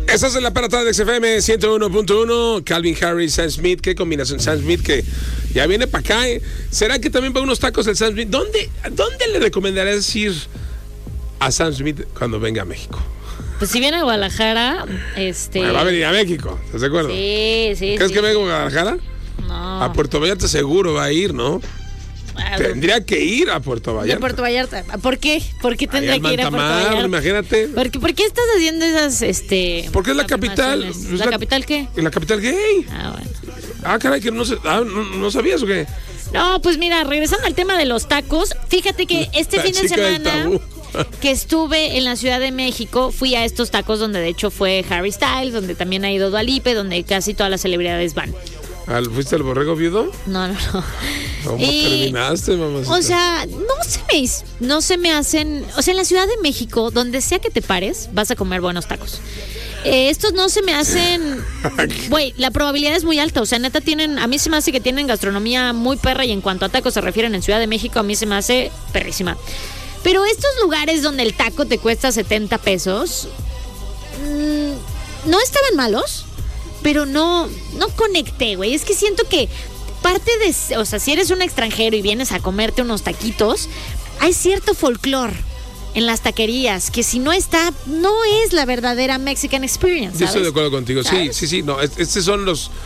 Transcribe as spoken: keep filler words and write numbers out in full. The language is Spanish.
Estás en la parada de X F M ciento uno punto uno. Calvin Harris, Sam Smith. Qué combinación, Sam Smith, que ya viene para acá. ¿eh? ¿Será que también para unos tacos el Sam Smith? ¿Dónde, ¿Dónde le recomendarías ir a Sam Smith cuando venga a México? Pues si viene a Guadalajara, este... Va a venir a México, ¿estás de acuerdo? Sí, sí, ¿Crees sí. que venga a Guadalajara? No. A Puerto Vallarta seguro va a ir, ¿no? Ah, Tendría que ir a Puerto Vallarta. De Puerto Vallarta. ¿Por qué? ¿Por qué tendría que ir a Puerto Vallarta? Imagínate. ¿Por qué, ¿Por qué estás haciendo esas, este... Porque es la capital. afirmaciones? Es ¿La, la- capital qué? ¿La capital gay? Ah, bueno. Ah, caray, que no, se, ah, no, ¿no sabías o qué? No, pues mira, regresando al tema de los tacos, fíjate que este La fin de chica del semana tabú. que estuve en la Ciudad de México, fui a estos tacos donde de hecho fue Harry Styles, donde también ha ido Dua Lipa, donde casi todas las celebridades van. ¿Al- ¿Fuiste al borrego viudo? No, no, no. ¿Cómo Y- terminaste, mamacita? O sea, no se me no se me hacen, o sea, en la Ciudad de México, donde sea que te pares, vas a comer buenos tacos. Eh, estos no se me hacen, güey, la probabilidad es muy alta, o sea, neta tienen, a mí se me hace que tienen gastronomía muy perra y en cuanto a tacos se refieren en Ciudad de México, a mí se me hace perrísima. Pero estos lugares donde el taco te cuesta setenta pesos, mmm, no estaban malos, pero no, no conecté, güey. Es que siento que parte de, o sea, si eres un extranjero y vienes a comerte unos taquitos, hay cierto folclore en las taquerías que si no está, no es la verdadera Mexican experience, Yo ¿sabes? estoy de acuerdo contigo. Sí, ¿Sabes? sí, sí. No, es- estos son los